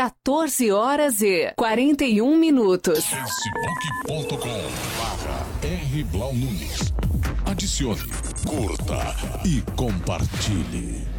14h41. Facebook.com/R Blau Nunes. Adicione, curta e compartilhe.